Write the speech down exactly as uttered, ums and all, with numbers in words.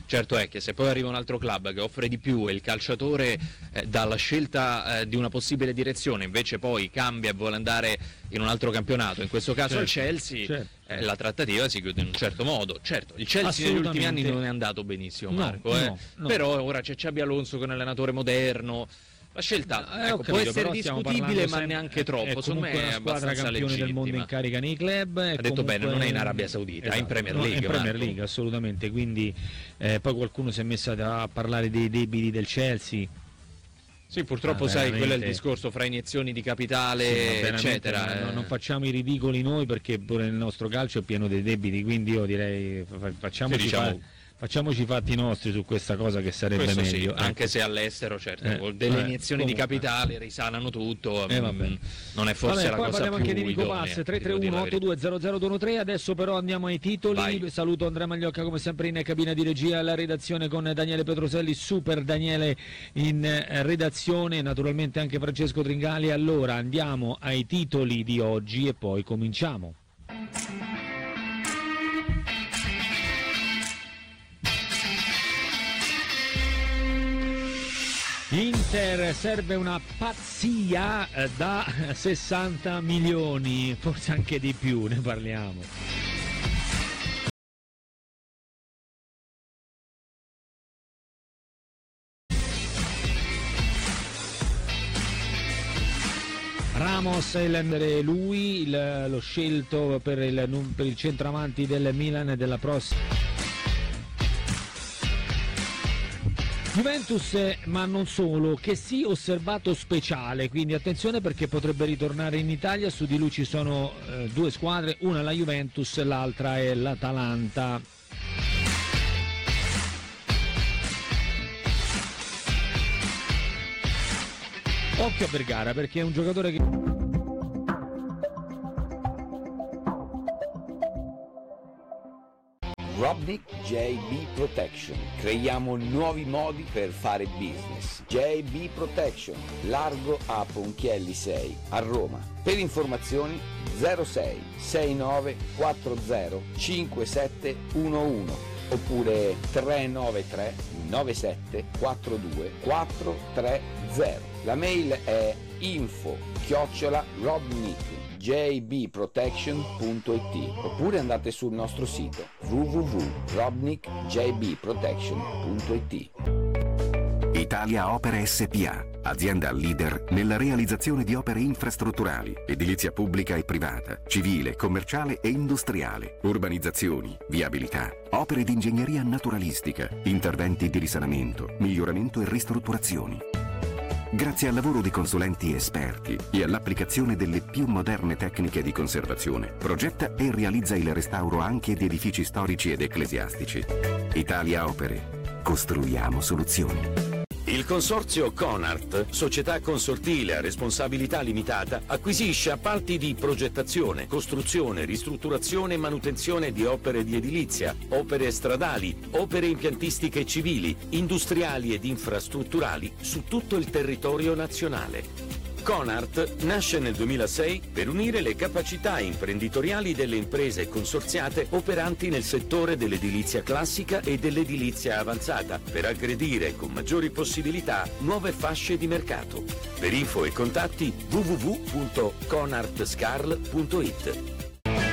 Certo è che se poi arriva un altro club che offre di più e il calciatore eh, dà la scelta eh, di una possibile direzione, invece poi cambia e vuole andare in un altro campionato, in questo caso certo, al Chelsea, certo. eh, la trattativa si chiude in un certo modo. Certo, il Chelsea negli ultimi anni non è andato benissimo, Marco, no, eh. no, no. Però ora c'è Xabi Alonso che è un allenatore moderno. La scelta eh, ecco, capito, può essere sempre, discutibile, ma neanche troppo. Secondo me è una squadra campione del mondo in carica nei club. Ha detto comunque... bene, non è in Arabia Saudita, esatto, è in Premier League. No, è in Premier Marco. League, assolutamente. Quindi eh, poi qualcuno si è messo a parlare dei debiti del Chelsea. Sì, purtroppo ah, sai, quello è il discorso fra iniezioni di capitale, sì, eccetera. No, non facciamo i ridicoli noi, perché pure il nostro calcio è pieno dei debiti, quindi io direi facciamoci, sì, diciamo... fa... facciamoci i fatti nostri su questa cosa, che sarebbe Questo meglio. sì, ecco. Anche se all'estero, certo, eh, delle eh, iniezioni comunque. di capitale risanano tutto, eh, mh, non è forse vabbè, la poi cosa parliamo più anche di Nico idonea, Pass, tre tre uno otto due zero zero due uno tre. Adesso però andiamo ai titoli. Vai. Saluto Andrea Magliocca come sempre in cabina di regia, alla redazione con Daniele Petroselli, super Daniele in redazione, naturalmente anche Francesco Tringali. Allora andiamo ai titoli di oggi e poi cominciamo. Inter serve una pazzia da sessanta milioni, forse anche di più, ne parliamo. Ramos è lui, il, lo scelto per il, per il centravanti del Milan e della prossima. Juventus, ma non solo, che sì, osservato speciale, quindi attenzione perché potrebbe ritornare in Italia. Su di lui ci sono eh, due squadre, una la Juventus, l'altra è l'Atalanta. Occhio a Vergara perché è un giocatore che... Robnik J B Protection. Creiamo nuovi modi per fare business. J B Protection, largo a Ponchielli sei a Roma. Per informazioni zero sei sei nove quattro zero cinque sette uno uno oppure tre nove tre nove sette quattro due quattro tre zero. La mail è info chiocciola robnik j b protection punto i t oppure andate sul nostro sito w w w punto robnik j b protection punto i t. Italia Opere S P A, azienda leader nella realizzazione di opere infrastrutturali, edilizia pubblica e privata, civile, commerciale e industriale, urbanizzazioni, viabilità, opere di ingegneria naturalistica, interventi di risanamento, miglioramento e ristrutturazioni. Grazie al lavoro di consulenti esperti e all'applicazione delle più moderne tecniche di conservazione, progetta e realizza il restauro anche di edifici storici ed ecclesiastici. Italia Opere. Costruiamo soluzioni. Il consorzio Conart, società consortile a responsabilità limitata, acquisisce appalti di progettazione, costruzione, ristrutturazione e manutenzione di opere di edilizia, opere stradali, opere impiantistiche civili, industriali ed infrastrutturali su tutto il territorio nazionale. Conart nasce nel duemilasei per unire le capacità imprenditoriali delle imprese consorziate operanti nel settore dell'edilizia classica e dell'edilizia avanzata, per aggredire con maggiori possibilità nuove fasce di mercato. Per info e contatti w w w punto conart scarl punto i t.